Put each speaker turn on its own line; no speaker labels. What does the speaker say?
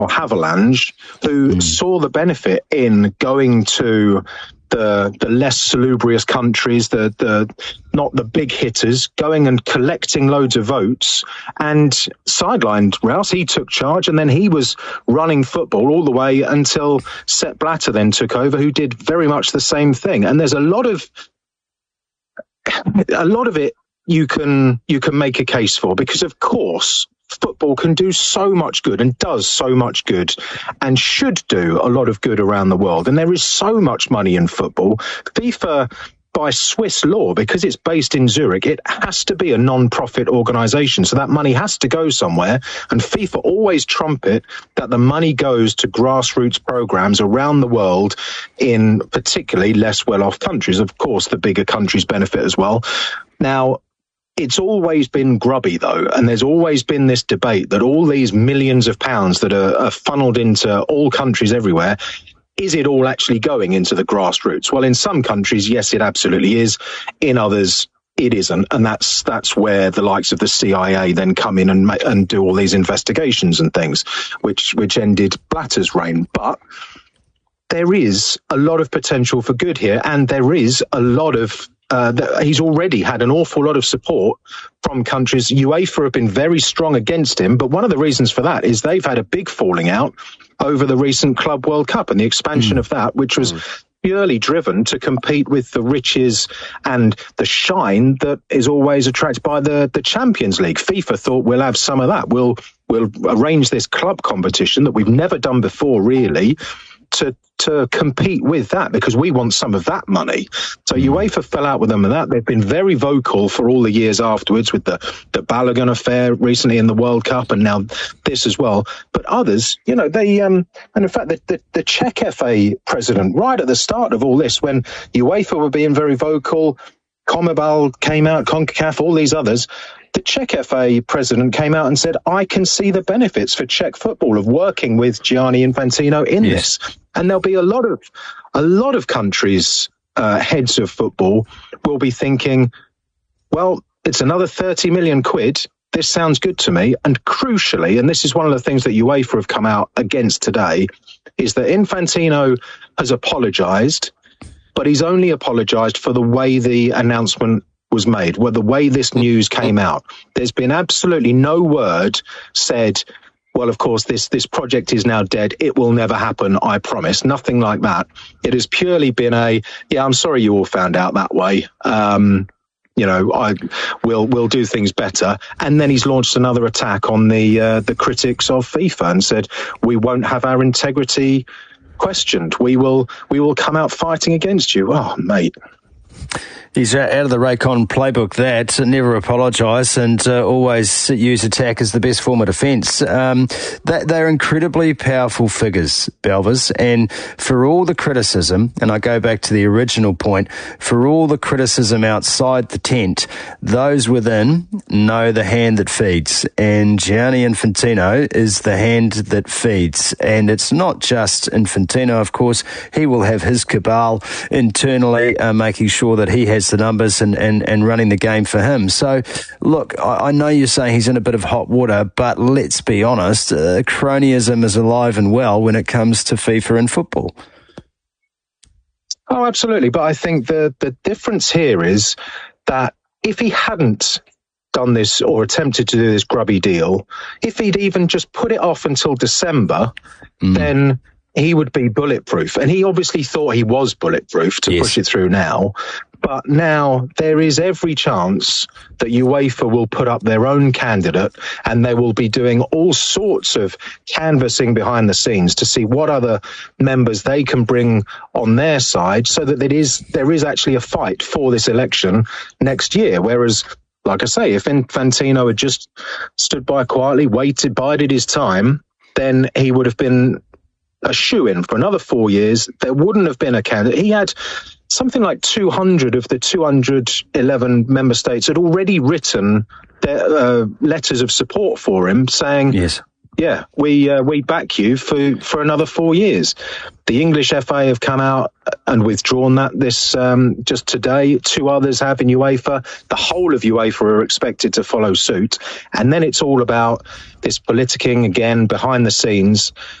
or Havelange, who saw the benefit in going to the less salubrious countries, the not the big hitters, going and collecting loads of votes, and sidelined Rouse. He took charge, and then he was running football all the way until Sepp Blatter then took over, who did very much the same thing. And there's a lot of it you can make a case for, because of course football can do so much good and does so much good and should do a lot of good around the world. And there is so much money in football. FIFA, by Swiss law, because it's based in Zurich, it has to be a non-profit organisation. So that money has to go somewhere. And FIFA always trumpet that the money goes to grassroots programmes around the world in particularly less well-off countries. Of course, the bigger countries benefit as well. Now, it's always been grubby, though, and there's always been this debate that all these millions of pounds that are funneled into all countries everywhere, is it all actually going into the grassroots? Well, in some countries, yes, it absolutely is. In others, it isn't, and that's where the likes of the CIA then come in and do all these investigations and things, which ended Blatter's reign. But there is a lot of potential for good here, and there is a lot of he's already had an awful lot of support from countries. UEFA have been very strong against him, but one of the reasons for that is they've had a big falling out over the recent Club World Cup and the expansion of that, which was purely driven to compete with the riches and the shine that is always attracted by the Champions League. FIFA thought, we'll have some of that. We'll arrange this club competition that we've never done before, really, to compete with that, because we want some of that money. So UEFA fell out with them and that. They've been very vocal for all the years afterwards, with the Balogun affair recently in the World Cup, and now this as well. But others, they and in fact the Czech FA president, right at the start of all this, when UEFA were being very vocal, CONMEBOL came out, CONCACAF, all these others, the Czech FA president came out and said, I can see the benefits for Czech football of working with Gianni Infantino in this. And there'll be a lot of countries, heads of football, will be thinking, well, it's another 30 million quid. This sounds good to me. And crucially, and this is one of the things that UEFA have come out against today, is that Infantino has apologised, but he's only apologised for the way the announcement was made, where the way this news came out. There's been absolutely no word said, well, of course, this project is now dead. It will never happen, I promise. Nothing like that. It has purely been I'm sorry you all found out that way. We'll do things better. And then he's launched another attack on the critics of FIFA and said, we won't have our integrity questioned. We will come out fighting against you. Oh, mate.
He's out of the Raycon playbook, that never apologise and always use attack as the best form of defence. They're incredibly powerful figures, Belvis, and for all the criticism, and I go back to the original point, for all the criticism outside the tent, those within know the hand that feeds, and Gianni Infantino is the hand that feeds. And it's not just Infantino, of course. He will have his cabal internally, making sure that he has the numbers and running the game for him. So, look, I know you're saying he's in a bit of hot water, but let's be honest, cronyism is alive and well when it comes to FIFA and football.
Oh, absolutely. But I think the difference here is that if he hadn't done this or attempted to do this grubby deal, if he'd even just put it off until December, then he would be bulletproof. And he obviously thought he was bulletproof to push it through now. But now there is every chance that UEFA will put up their own candidate, and they will be doing all sorts of canvassing behind the scenes to see what other members they can bring on their side, so that there is actually a fight for this election next year. Whereas, like I say, if Infantino had just stood by quietly, bided his time, then he would have been a shoo-in for another 4 years. There wouldn't have been a candidate. He had something like 200 of the 211 member states had already written their letters of support for him, saying, Yeah, we back you for another 4 years. The English FA have come out and withdrawn that this just today. 2 others have in UEFA. The whole of UEFA are expected to follow suit. And then it's all about this politicking again behind the scenes